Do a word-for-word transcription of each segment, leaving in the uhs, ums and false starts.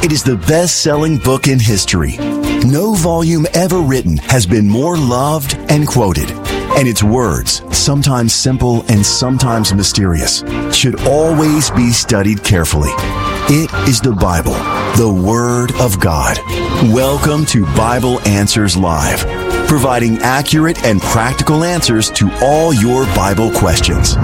It is the best-selling book in history. No volume ever written has been more loved and quoted. And its words, sometimes simple and sometimes mysterious, should always be studied carefully. It is the Bible, the Word of God. Welcome to Bible Answers Live, providing accurate and practical answers to all your Bible questions.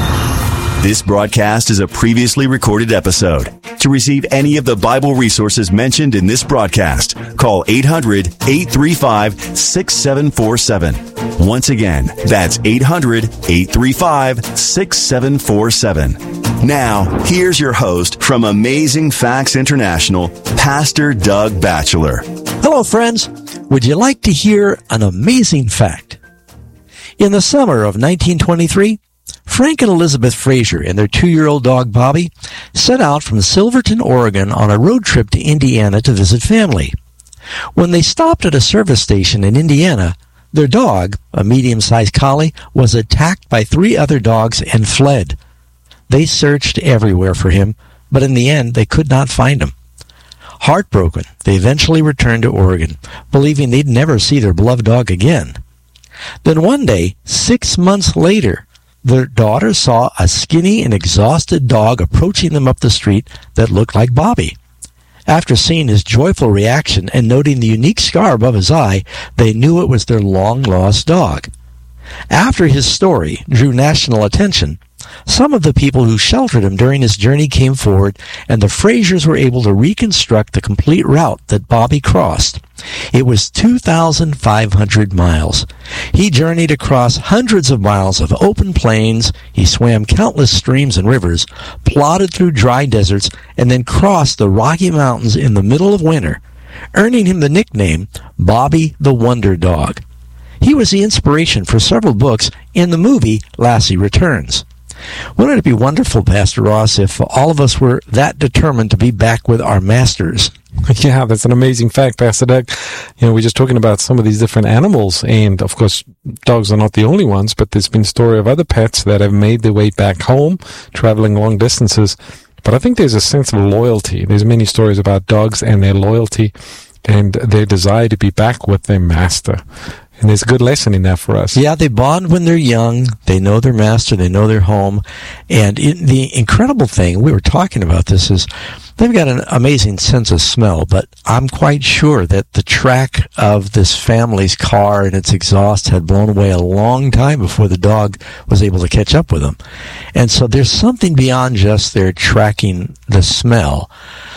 This broadcast is a previously recorded episode. To receive any of the Bible resources mentioned in this broadcast, call eight hundred, eight three five, six seven four seven. Once again, that's eight hundred, eight three five, six seven four seven. Now, here's your host from Amazing Facts International, Pastor Doug Batchelor. Hello, friends. Would you like to hear an amazing fact? In the summer of nineteen twenty-three, Frank and Elizabeth Fraser and their two-year-old dog Bobby set out from Silverton, Oregon on a road trip to Indiana to visit family. When they stopped at a service station in Indiana, their dog, a medium-sized collie, was attacked by three other dogs and fled. They searched everywhere for him, but in the end, they could not find him. Heartbroken, they eventually returned to Oregon, believing they'd never see their beloved dog again. Then one day, six months later, their daughter saw a skinny and exhausted dog approaching them up the street that looked like Bobby. After seeing his joyful reaction and noting the unique scar above his eye, they knew it was their long-lost dog. After his story drew national attention, some of the people who sheltered him during his journey came forward, and the Frasers were able to reconstruct the complete route that Bobby crossed. It was two thousand five hundred miles. He journeyed across hundreds of miles of open plains, he swam countless streams and rivers, plodded through dry deserts, and then crossed the Rocky Mountains in the middle of winter, earning him the nickname Bobby the Wonder Dog. He was the inspiration for several books and the movie Lassie Returns. Wouldn't it be wonderful, Pastor Ross, if all of us were that determined to be back with our masters? Yeah, that's an amazing fact, Pastor Doug. You know, we're just talking about some of these different animals, and of course, dogs are not the only ones, but there's been story of other pets that have made their way back home, traveling long distances. But I think there's a sense of loyalty. There's many stories about dogs and their loyalty and their desire to be back with their master. And there's a good lesson in that for us. Yeah, they bond when they're young. They know their master. They know their home. And it, the incredible thing, we were talking about this, is they've got an amazing sense of smell, but I'm quite sure that the track of this family's car and its exhaust had blown away a long time before the dog was able to catch up with them. And so there's something beyond just their tracking the smell.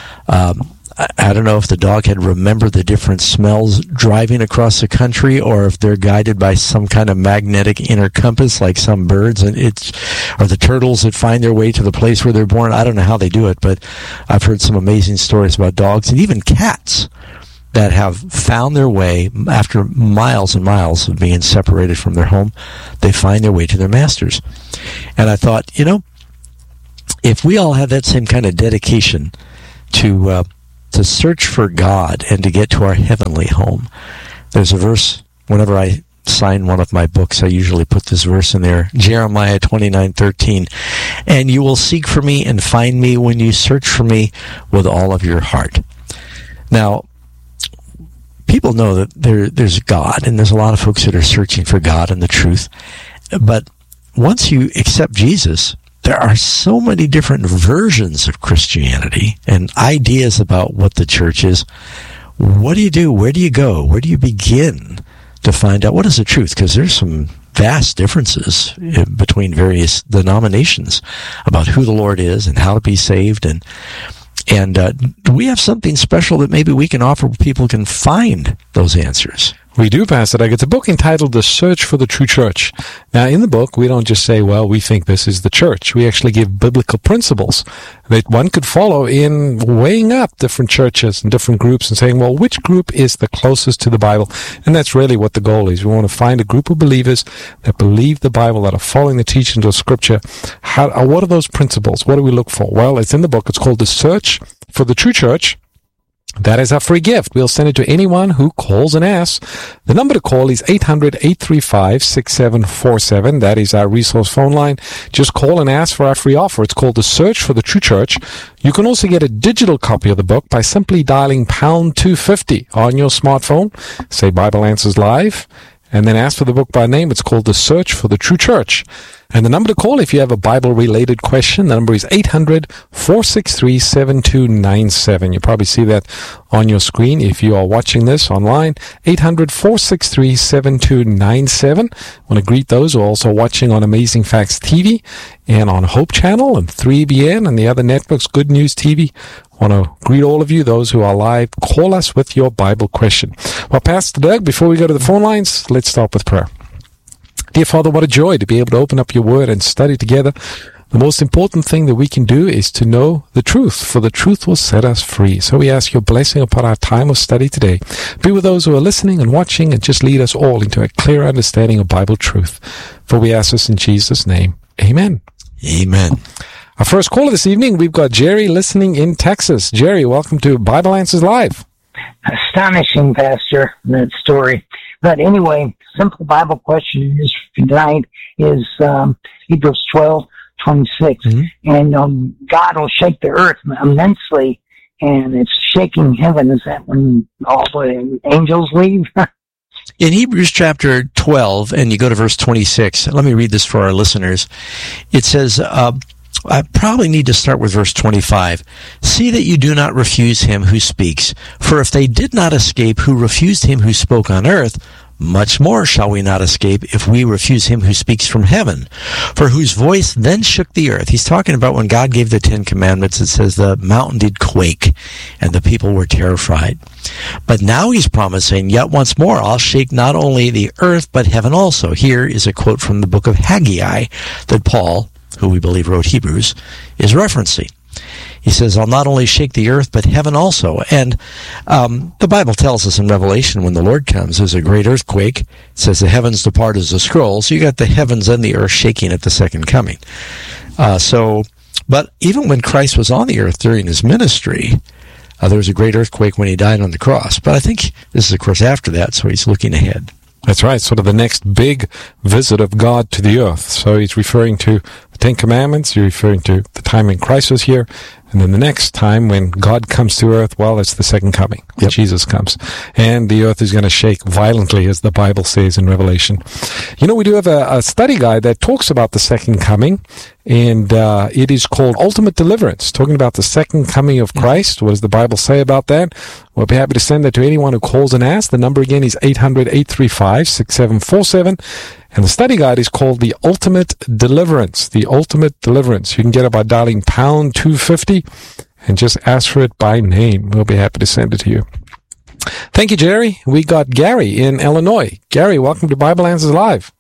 Um, I don't know if the dog had remembered the different smells driving across the country, or if they're guided by some kind of magnetic inner compass like some birds, and it's, or the turtles that find their way to the place where they're born. I don't know how they do it, but I've heard some amazing stories about dogs and even cats that have found their way after miles and miles of being separated from their home. They find their way to their masters. And I thought, you know, if we all had that same kind of dedication to uh, to search for God and to get to our heavenly home. There's a verse, whenever I sign one of my books, I usually put this verse in there, Jeremiah twenty-nine thirteen, and you will seek for me and find me when you search for me with all of your heart. Now, people know that there, there's God, and there's a lot of folks that are searching for God and the truth, but once you accept Jesus, there are so many different versions of Christianity and ideas about what the church is. What do you do? Where do you go? Where do you begin to find out what is the truth? Because there's some vast differences between various denominations about who the Lord is and how to be saved. And and uh, do we have something special that maybe we can offer where people can find those answers? We do, Pastor Doug. It's a book entitled The Search for the True Church. Now, in the book, we don't just say, well, we think this is the church. We actually give biblical principles that one could follow in weighing up different churches and different groups and saying, well, which group is the closest to the Bible? And that's really what the goal is. We want to find a group of believers that believe the Bible, that are following the teachings of Scripture. How, what are those principles? What do we look for? Well, it's in the book. It's called The Search for the True Church. That is our free gift. We'll send it to anyone who calls and asks. The number to call is eight hundred, eight three five, six seven four seven. That is our resource phone line. Just call and ask for our free offer. It's called The Search for the True Church. You can also get a digital copy of the book by simply dialing pound two fifty on your smartphone. Say Bible Answers Live, and then ask for the book by name. It's called The Search for the True Church. And the number to call if you have a Bible-related question, the number is eight hundred, four six three, seven two nine seven. You probably see that on your screen if you are watching this online. eight hundred, four six three, seven two nine seven. I want to greet those who are also watching on Amazing Facts T V and on Hope Channel and three B N and the other networks, Good News T V. I want to greet all of you, those who are live. Call us with your Bible question. Well, Pastor Doug, before we go to the phone lines, let's start with prayer. Dear Father, what a joy to be able to open up your word and study together. The most important thing that we can do is to know the truth, for the truth will set us free. So we ask your blessing upon our time of study today. Be with those who are listening and watching, and just lead us all into a clear understanding of Bible truth. For we ask this in Jesus' name. Amen. Amen. Our first caller this evening, we've got Jerry listening in Texas. Jerry, welcome to Bible Answers Live. Astonishing, Pastor, that story. But anyway, simple Bible question is tonight is um, Hebrews twelve twenty-six, mm-hmm. and um, God will shake the earth immensely, and it's shaking heaven. Is that when all the angels leave? In Hebrews chapter twelve, and you go to verse twenty-six, let me read this for our listeners. It says, uh, I probably need to start with verse twenty-five. See that you do not refuse him who speaks. For if they did not escape who refused him who spoke on earth, much more shall we not escape if we refuse him who speaks from heaven, for whose voice then shook the earth. He's talking about when God gave the Ten Commandments. It says the mountain did quake and the people were terrified. But now he's promising, yet once more I'll shake not only the earth but heaven also. Here is a quote from the book of Haggai that Paul, who we believe wrote Hebrews, is referencing. He says, I'll not only shake the earth, but heaven also. And um, the Bible tells us in Revelation, when the Lord comes, there's a great earthquake. It says the heavens depart as a scroll. So you got the heavens and the earth shaking at the second coming. Uh, so, but even when Christ was on the earth during his ministry, uh, there was a great earthquake when he died on the cross. But I think this is, of course, after that, so he's looking ahead. That's right, sort of the next big visit of God to the earth. So he's referring to the Ten Commandments, he's referring to the time when Christ was here, and then the next time when God comes to earth, well, it's the second coming, when yep. Jesus comes. And the earth is going to shake violently, as the Bible says in Revelation. You know, we do have a, a study guide that talks about the second coming, and uh, it is called Ultimate Deliverance, talking about the second coming of Christ. What does the Bible say about that? We'll be happy to send that to anyone who calls and asks. The number again is eight hundred, eight three five, six seven four seven. And the study guide is called The Ultimate Deliverance. The Ultimate Deliverance. You can get it by dialing pound two fifty and just ask for it by name. We'll be happy to send it to you. Thank you, Jerry. We got Gary in Illinois. Gary, welcome to Bible Answers Live.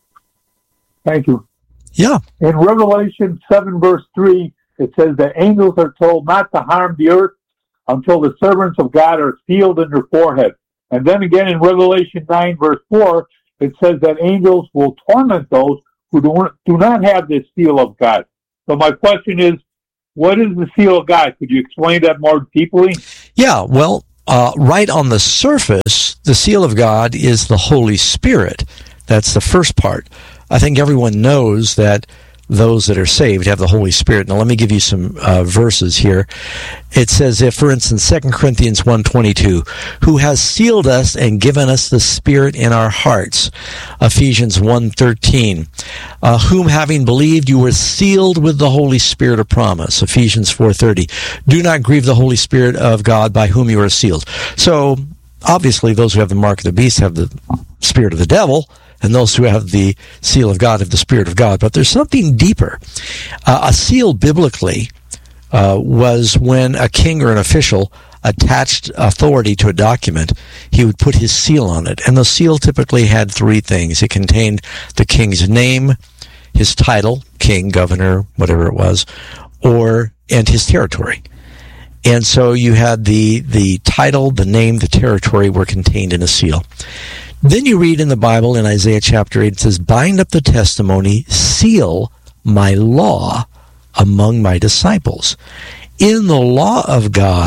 Thank you. Yeah. In Revelation seven, verse three, it says that angels are told not to harm the earth until the servants of God are sealed in their forehead. And then again in Revelation nine, verse four, it says that angels will torment those who do do not have this seal of God. So my question is, what is the seal of God? Could you explain that more deeply? Yeah, well, uh, right on the surface, the seal of God is the Holy Spirit. That's the first part. I think everyone knows that those that are saved have the Holy Spirit. Now, let me give you some uh, verses here. It says, if, for instance, Second Corinthians one twenty-two, who has sealed us and given us the Spirit in our hearts. Ephesians one thirteen, uh, whom having believed you were sealed with the Holy Spirit of promise. Ephesians four thirty, do not grieve the Holy Spirit of God by whom you are sealed. So, obviously, those who have the mark of the beast have the spirit of the devil, and those who have the seal of God have the Spirit of God. But there's something deeper. Uh, a seal biblically uh, was when a king or an official attached authority to a document, he would put his seal on it. And the seal typically had three things. It contained the king's name, his title, king, governor, whatever it was, or and his territory. And so you had the, the title, the name, the territory were contained in a seal. Then you read in the Bible in Isaiah chapter eight, it says, bind up the testimony, seal my law among my disciples. In the law of God,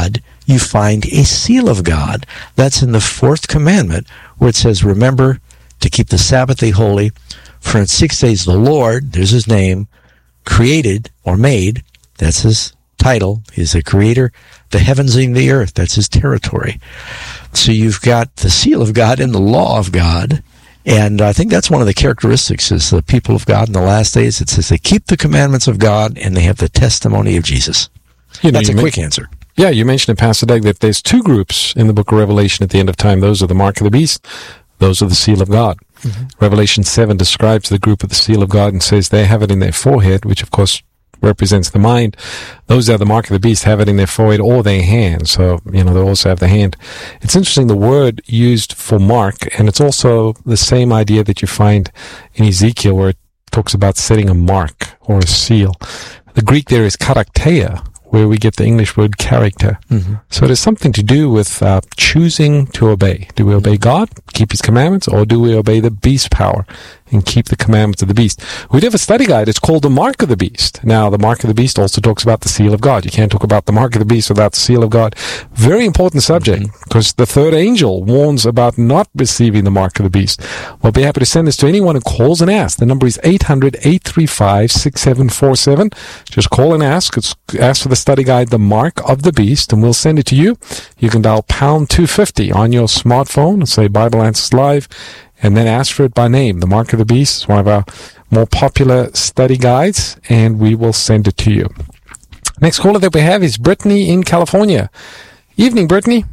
you find a seal of God. That's in the fourth commandment, where it says, remember to keep the Sabbath day holy, for in six days the Lord, there's his name, created or made, that's his title, he's the creator, the heavens and the earth, that's his territory. So you've got the seal of God and the law of God, and I think that's one of the characteristics is the people of God in the last days. It says they keep the commandments of God and they have the testimony of Jesus. You know, that's a quick answer. Yeah, you mentioned in Pastor Doug that there's two groups in the book of Revelation at the end of time. Those are the mark of the beast. Those are the seal of God. Mm-hmm. Revelation seven describes the group of the seal of God and says they have it in their forehead, which of course represents the mind. Those that are the mark of the beast have it in their forehead or their hand. So, you know, they also have the hand. It's interesting, the word used for mark, and it's also the same idea that you find in Ezekiel where it talks about setting a mark or a seal. The Greek there is karakteia, where we get the English word character. Mm-hmm. So there's something to do with uh, choosing to obey. Do we obey God, keep his commandments, or do we obey the beast power and keep the commandments of the beast? We have a study guide. It's called The Mark of the Beast. Now, the Mark of the Beast also talks about the seal of God. You can't talk about the Mark of the Beast without the seal of God. Very important subject, because mm-hmm. the third angel warns about not receiving the Mark of the Beast. We'll be happy to send this to anyone who calls and asks. The number is eight hundred, eight three five, six seven four seven. Just call and ask. It's, ask for the study guide, The Mark of the Beast, and we'll send it to you. You can dial pound two fifty on your smartphone and say Bible Answers Live, and then ask for it by name. The Mark of the Beast is one of our more popular study guides, and we will send it to you. Next caller that we have is Brittany in California. Evening, Brittany.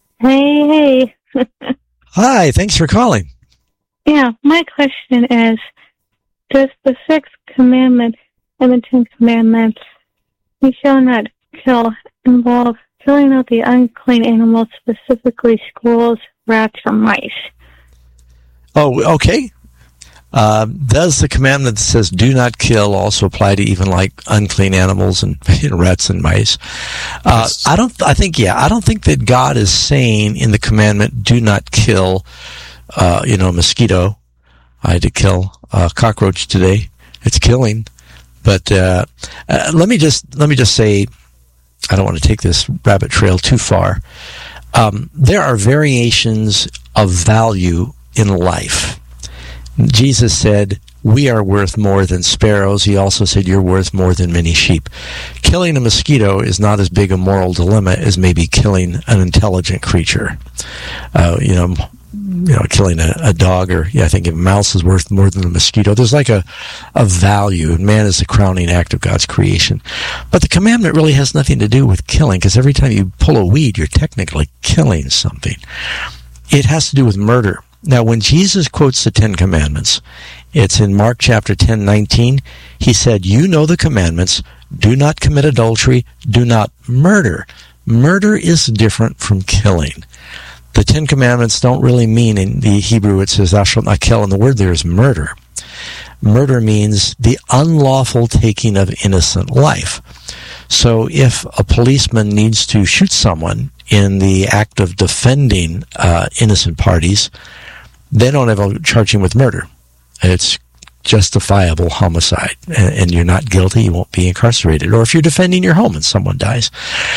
Hey, hey. Hi, thanks for calling. Yeah, my question is, does the sixth commandment and the Ten Commandments, you shall not kill, involve killing out the unclean animals, specifically squirrels, rats, or mice? Oh, okay. Uh, does the commandment that says "do not kill" also apply to even like unclean animals and you know, rats and mice? Uh, yes. I don't. I think yeah. I don't think that God is saying in the commandment "do not kill." Uh, you know, a mosquito. I had to kill a cockroach today. It's killing, but uh, uh, let me just let me just say, I don't want to take this rabbit trail too far. Um, there are variations of value in life. Jesus said, we are worth more than sparrows. He also said, you're worth more than many sheep. Killing a mosquito is not as big a moral dilemma as maybe killing an intelligent creature. Uh, you know, you know, killing a, a dog, or yeah, I think a mouse is worth more than a mosquito. There's like a, a value, and man is the crowning act of God's creation. But the commandment really has nothing to do with killing, because every time you pull a weed, you're technically killing something. It has to do with murder. Now, when Jesus quotes the Ten Commandments, it's in Mark chapter ten, nineteen. He said, you know the commandments, do not commit adultery, do not murder. Murder is different from killing. The Ten Commandments don't really mean, in the Hebrew it says, thou shalt not kill, and the word there is murder. Murder means the unlawful taking of innocent life. So if a policeman needs to shoot someone in the act of defending uh, innocent parties, they don't ever charge him with murder. It's justifiable homicide, and, and you're not guilty, you won't be incarcerated. Or if you're defending your home and someone dies.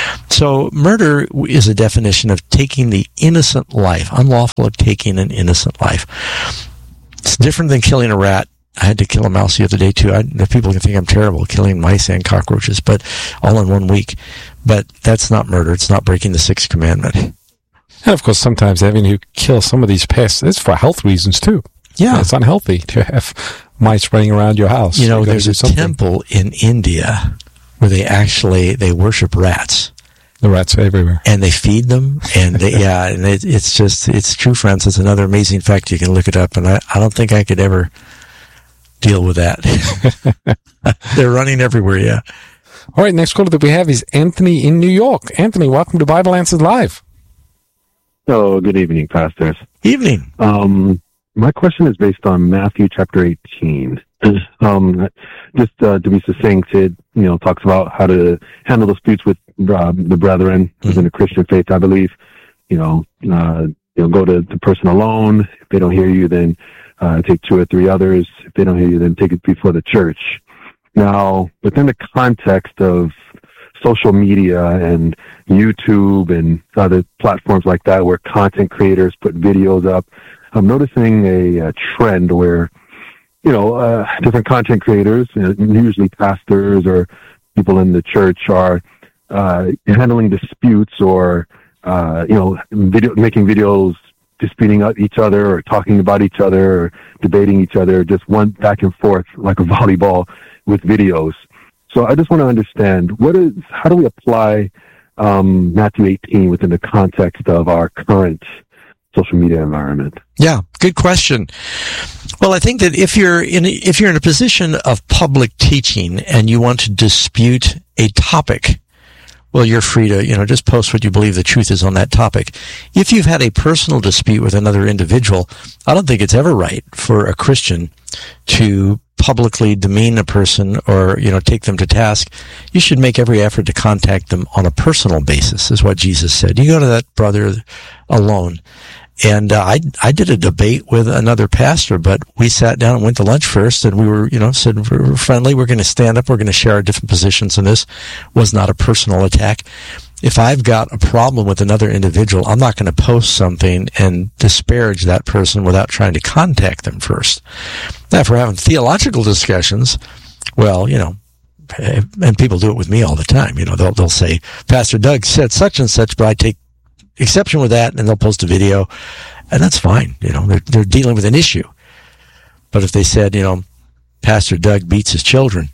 So murder is a definition of taking the innocent life, unlawful of taking an innocent life. It's different than killing a rat. I had to kill a mouse the other day, too. I, people can think I'm terrible killing mice and cockroaches, but all in one week. But that's not murder. It's not breaking the sixth commandment. And, of course, sometimes having to kill some of these pests is for health reasons, too. Yeah. It's unhealthy to have mice running around your house. You know, there's a temple in India where they actually, they worship rats. The rats are everywhere. And they feed them, and they, yeah, and it, it's just, it's true, friends. It's another amazing fact. You can look it up, and I, I don't think I could ever deal with that. They're running everywhere, yeah. All right, next caller that we have is Anthony in New York. Anthony, welcome to Bible Answers Live. Oh, good evening, pastors. Evening. Um, my question is based on Matthew chapter eighteen. Um, just uh, to be succinct, it you know talks about how to handle disputes with uh, the brethren mm-hmm. within the Christian faith. I believe, you know, uh, you know, go to the person alone. If they don't hear you, then uh, take two or three others. If they don't hear you, then take it before the church. Now, within the context of social media and YouTube and other platforms like that where content creators put videos up, I'm noticing a, a trend where, you know, uh, different content creators, usually pastors or people in the church, are uh, handling disputes or, uh, you know, video, making videos disputing each other or talking about each other or debating each other, just one back and forth like a volleyball with videos. So I just want to understand, what is, how do we apply um, Matthew eighteen within the context of our current social media environment? Yeah, good question. Well, I think that if you're in a, if you're in a position of public teaching and you want to dispute a topic, well, you're free to, you know, just post what you believe the truth is on that topic. If you've had a personal dispute with another individual, I don't think it's ever right for a Christian to publicly demean a person or, you know, take them to task. You should make every effort to contact them on a personal basis, is what Jesus said. You go to that brother alone. And uh, I I did a debate with another pastor, but we sat down and went to lunch first, and we were, you know, said we're friendly, we're going to stand up, we're going to share our different positions, and this was not a personal attack. If I've got a problem with another individual, I'm not going to post something and disparage that person without trying to contact them first. Now, if we're having theological discussions, well, you know, and people do it with me all the time, you know, they'll they'll say, Pastor Doug said such and such, but I take exception with that, and they'll post a video, and that's fine. You know, they're, they're dealing with an issue. But if they said, you know, Pastor Doug beats his children,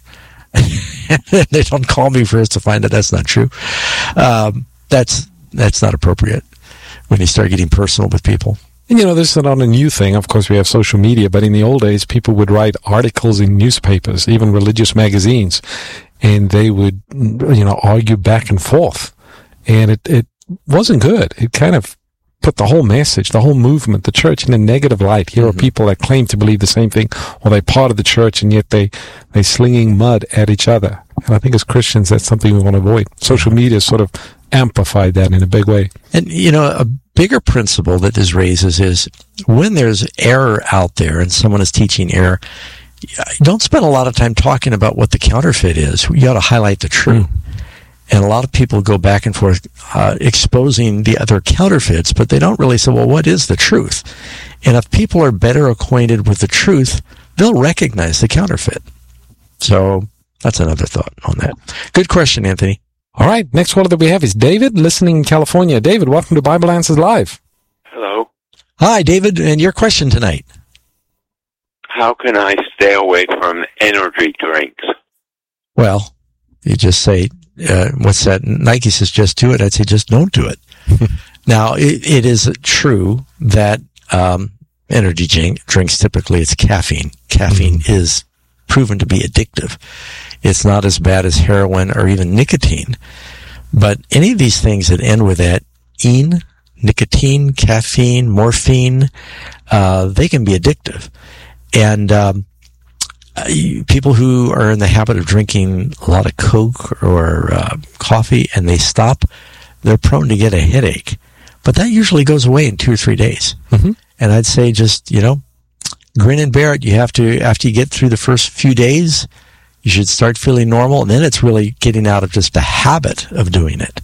they don't call me first to find out that's not true, um, that's that's not appropriate when you start getting personal with people. And, you know, this is not a new thing. Of course, we have social media, but in the old days, people would write articles in newspapers, even religious magazines, and they would, you know, argue back and forth. And it, it wasn't good. It kind of put the whole message, the whole movement, the church in a negative light. Here mm-hmm. are people that claim to believe the same thing, or they're part of the church, and yet they, they're slinging mud at each other. And I think as Christians, that's something we want to avoid. Social media sort of amplified that in a big way. And, you know, a bigger principle that this raises is when there's error out there and someone is teaching error, don't spend a lot of time talking about what the counterfeit is. You ought to highlight the truth. Mm. And a lot of people go back and forth uh, exposing the other counterfeits, but they don't really say, well, what is the truth? And if people are better acquainted with the truth, they'll recognize the counterfeit. So that's another thought on that. Good question, Anthony. All right. Next caller that we have is David, listening in California. David, welcome to Bible Answers Live. Hello. Hi, David, and your question tonight. How can I stay away from energy drinks? Well, you just say, Uh, what's that? Nike says just do it. I'd say just don't do it. Now, it, it is true that um, energy drink, drinks, typically it's caffeine. Caffeine mm-hmm. is proven to be addictive. It's not as bad as heroin or even nicotine. But any of these things that end with that, ine, nicotine, caffeine, morphine, uh, they can be addictive. And um Uh, people who are in the habit of drinking a lot of Coke or uh, coffee and they stop, they're prone to get a headache. But that usually goes away in two or three days. Mm-hmm. And I'd say just, you know, grin and bear it. You have to, after you get through the first few days, you should start feeling normal. And then it's really getting out of just the habit of doing it.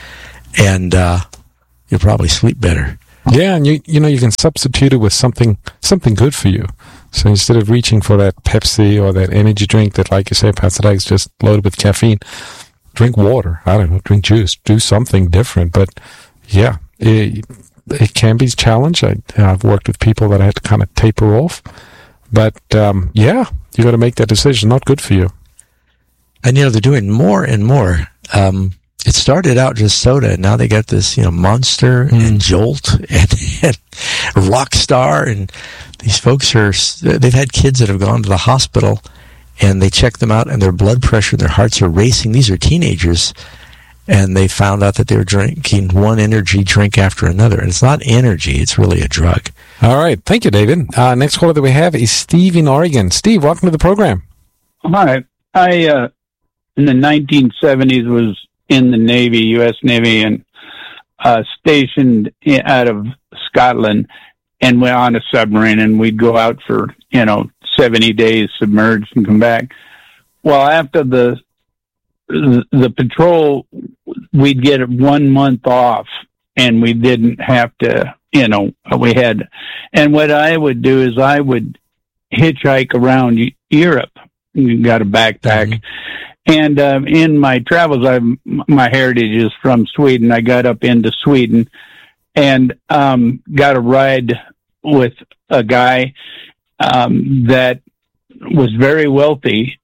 And uh, you'll probably sleep better. Yeah, and you you know, you can substitute it with something something good for you. So instead of reaching for that Pepsi or that energy drink that, like you say, Pastor Doug, is just loaded with caffeine, drink water. I don't know, drink juice. Do something different. But, yeah, it, it can be a challenge. I, I've worked with people that I had to kind of taper off. But, um, yeah, you got to make that decision. Not good for you. And, you know, they're doing more and more. Um, it started out just soda, and now they got this, you know, Monster mm. and Jolt and, and Rockstar, and these folks are, they've had kids that have gone to the hospital, and they check them out, and their blood pressure and their hearts are racing. These are teenagers, and they found out that they were drinking one energy drink after another. And it's not energy, it's really a drug. All right. Thank you, David. Uh, next caller that we have is Steve in Oregon. Steve, welcome to the program. Hi. I, uh, in the nineteen seventies, was in the Navy, U S Navy, and uh, stationed in, out of Scotland, and we're on a submarine, and we'd go out for, you know, seventy days submerged and come back. Well, after the the, the patrol, we'd get one month off, and we didn't have to, you know, we had, and what I would do is I would hitchhike around Europe. You got a backpack. Mm-hmm. And um, in my travels, I my heritage is from Sweden. I got up into Sweden and um, got a ride with a guy um, that was very wealthy.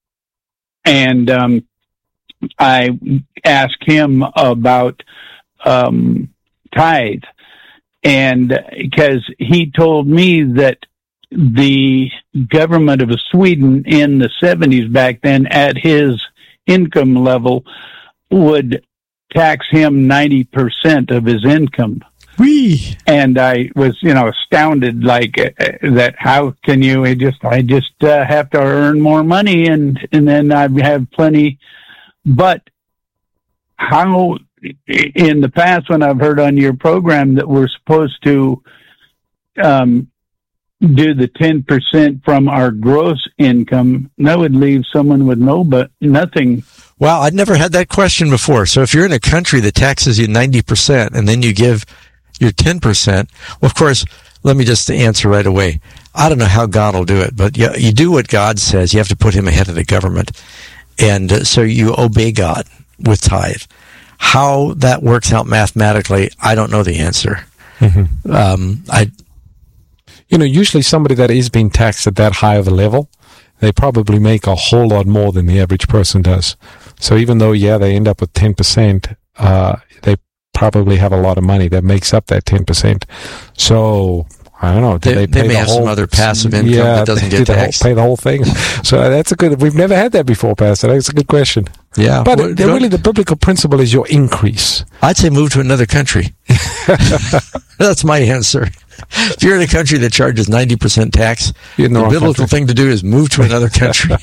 And um, I asked him about um, tithe. And because he told me that the government of Sweden in the seventies back then at his income level would tax him ninety percent of his income. Wee. And I was, you know, astounded like uh, that. How can you I just, I just uh, have to earn more money and, and then I have plenty. But how in the past when I've heard on your program that we're supposed to, um, do the ten percent from our gross income, that would leave someone with no, but nothing. Wow, I'd never had that question before. So if you're in a country that taxes you ninety percent and then you give your ten percent, well, of course, let me just answer right away. I don't know how God will do it, but you, you do what God says. You have to put him ahead of the government. And uh, so you obey God with tithe. How that works out mathematically, I don't know the answer. Mm-hmm. Um, I... You know, usually somebody that is being taxed at that high of a level, they probably make a whole lot more than the average person does. So even though, yeah, they end up with ten percent, uh, they probably have a lot of money that makes up that ten percent. So, I don't know. Do they, they, pay they may the have whole, some other passive income yeah, that doesn't they get the taxed. Whole, pay the whole thing. So that's a good, we've never had that before, Pastor. That's a good question. Yeah. But well, the, really the biblical principle is your increase. I'd say move to another country. That's my answer. If you're in a country that charges ninety percent tax, the, the biblical country. thing to do is move to another country.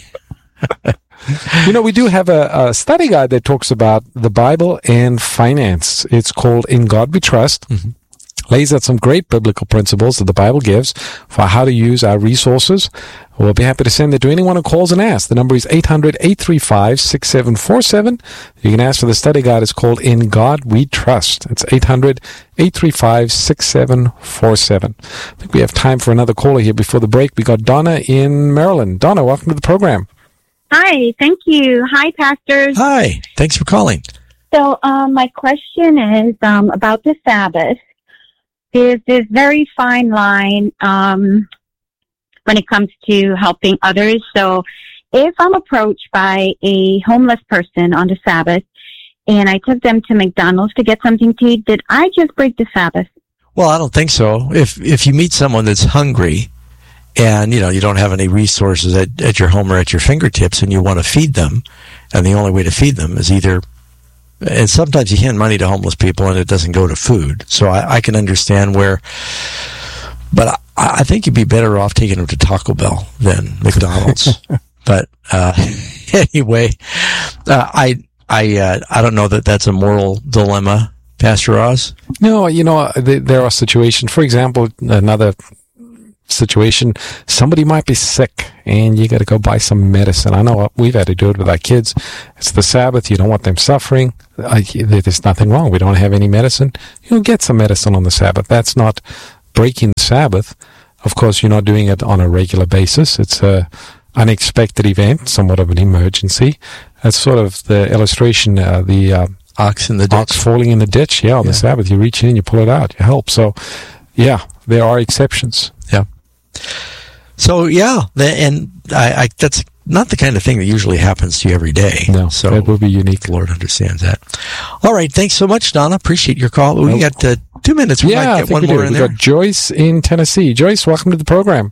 You know, we do have a, a study guide that talks about the Bible and finance. It's called In God We Trust. Mm-hmm. Lays out some great biblical principles that the Bible gives for how to use our resources. We'll be happy to send it to anyone who calls and asks. The number is eight hundred, eight three five, six seven four seven. You can ask for the study guide. It's called In God We Trust. It's eight hundred, eight three five, six seven four seven. I think we have time for another caller here before the break. We got Donna in Maryland. Donna, welcome to the program. Hi, thank you. Hi, pastors. Hi, thanks for calling. So um, my question is um, about the Sabbath. There's this very fine line um, when it comes to helping others. So if I'm approached by a homeless person on the Sabbath and I took them to McDonald's to get something to eat, did I just break the Sabbath? Well, I don't think so. If if you meet someone that's hungry and, you know, you don't have any resources at, at your home or at your fingertips and you want to feed them, and the only way to feed them is either... And sometimes you hand money to homeless people and it doesn't go to food. So I, I can understand where, but I, I think you'd be better off taking them to Taco Bell than McDonald's. But uh, anyway, uh, I I uh, I don't know that that's a moral dilemma, Pastor Oz. No, you know, there are situations. For example, another situation, somebody might be sick and you got to go buy some medicine. I know we've had to do it with our kids. It's the Sabbath. You don't want them suffering. I, there's nothing wrong. We don't have any medicine. You'll get some medicine on the Sabbath. That's not breaking the Sabbath. Of course, you're not doing it on a regular basis. It's a unexpected event, somewhat of an emergency. That's sort of the illustration, uh, the uh, ox in the ditch. Ox falling in the ditch. Yeah, on yeah. the Sabbath, you reach in, you pull it out, you help. So, yeah, there are exceptions. Yeah. So, yeah, and I, I, that's not the kind of thing that usually happens to you every day. No, so that will be unique. The Lord understands that. All right, thanks so much, Donna. Appreciate your call. We got uh, two minutes. We yeah, might I get think one we more do. in we there. got Joyce in Tennessee. Joyce, welcome to the program.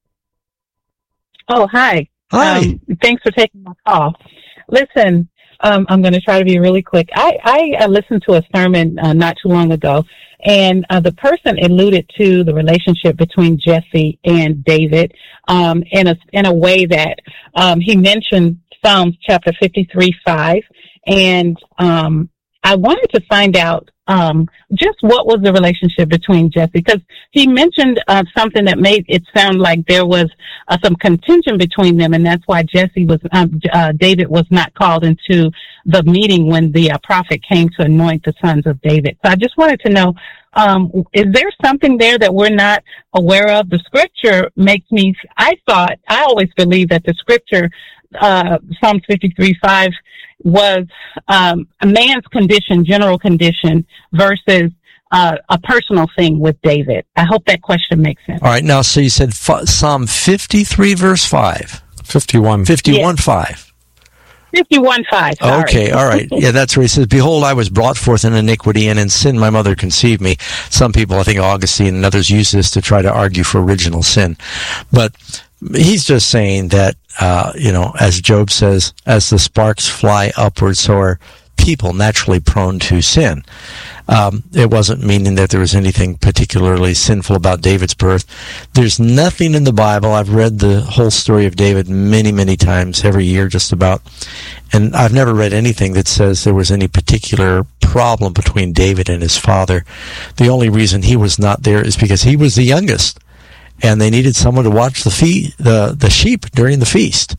Oh, hi. Hi. Um, thanks for taking my call. Listen, um, I'm going to try to be really quick. I, I, I listened to a sermon uh, not too long ago, and uh, the person alluded to the relationship between Jesse and David um, in a in a way that um, he mentioned Psalms chapter fifty-three, five, and um, I wanted to find out um, just what was the relationship between Jesse, because he mentioned uh, something that made it sound like there was uh, some contention between them, and that's why Jesse was um, uh, David was not called into the meeting when the uh, prophet came to anoint the sons of David. So I just wanted to know, um, is there something there that we're not aware of? The scripture makes me, I thought, I always believed that the scripture, uh, Psalms fifty-three five, was um, a man's condition, general condition, versus uh, a personal thing with David. I hope that question makes sense. All right. Now, so you said f- Psalm fifty-three, verse five. fifty-one. fifty-one, yes. five. fifty-one five. Sorry. Okay, all right. Yeah, that's where he says, "Behold, I was brought forth in iniquity, and in sin my mother conceived me." Some people, I think Augustine and others, use this to try to argue for original sin. But he's just saying that, uh, you know, as Job says, as the sparks fly upwards, so are people naturally prone to sin. Um, it wasn't meaning that there was anything particularly sinful about David's birth. There's nothing in the Bible. I've read the whole story of David many, many times, every year just about, and I've never read anything that says there was any particular problem between David and his father. The only reason he was not there is because he was the youngest, and they needed someone to watch the fe- the, the sheep during the feast.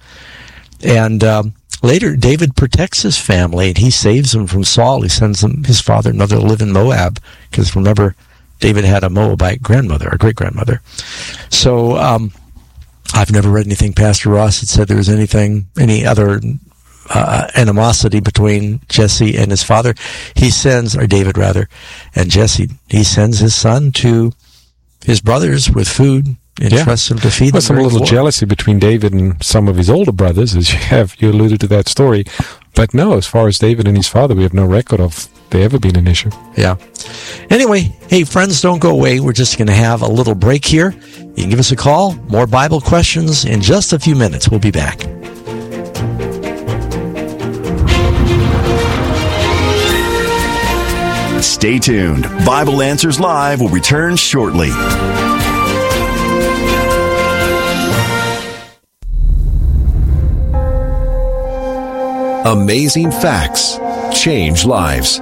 And um, later, David protects his family, and he saves them from Saul. He sends them, his father and mother to live in Moab, because remember, David had a Moabite grandmother, a great-grandmother. So um, I've never read anything Pastor Ross had said there was anything, any other uh, animosity between Jesse and his father. He sends, or David rather, and Jesse, he sends his son to his brothers with food, entrusts yeah. them to feed well, them. Some little forward. jealousy between David and some of his older brothers, as you have, you alluded to that story. But no, as far as David and his father, we have no record of there ever being an issue. Yeah. Anyway, hey, friends, don't go away. We're just going to have a little break here. You can give us a call. More Bible questions in just a few minutes. We'll be back. Stay tuned. Bible Answers Live will return shortly. Amazing facts change lives.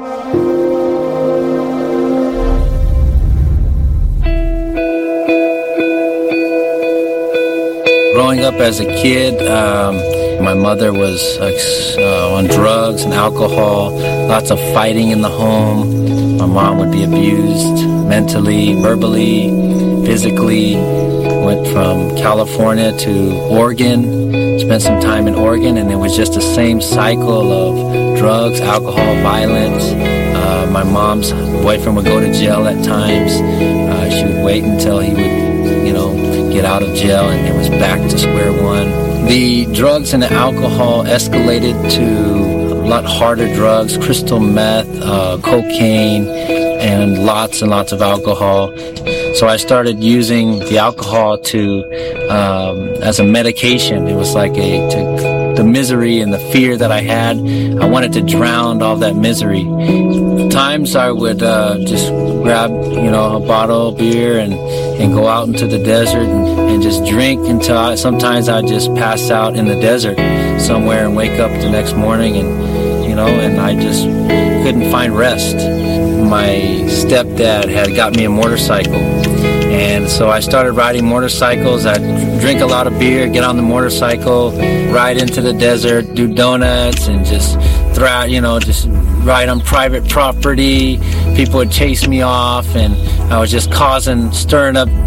Growing up as a kid, um, my mother was uh, on drugs and alcohol, lots of fighting in the home. My mom would be abused mentally, verbally, physically. Went from California to Oregon, spent some time in Oregon, and it was just the same cycle of drugs, alcohol, violence. Uh, my mom's boyfriend would go to jail at times. Uh, she would wait until he would, you know, get out of jail, and it was back to square one. The drugs and the alcohol escalated to a lot harder drugs, crystal meth, uh, cocaine, and lots and lots of alcohol. So I started using the alcohol to um, as a medication. It was like a to, the misery and the fear that I had. I wanted to drown all that misery. At times I would uh, just grab, you know, a bottle of beer and, and go out into the desert and, and just drink until I, sometimes I'd just pass out in the desert somewhere and wake up the next morning and, you know, and I just couldn't find rest. My stepdad had got me a motorcycle, and so I started riding motorcycles. I'd drink a lot of beer, get on the motorcycle, ride into the desert, do donuts, and just throw, you know, just ride on private property. People would chase me off, and I was just causing, stirring up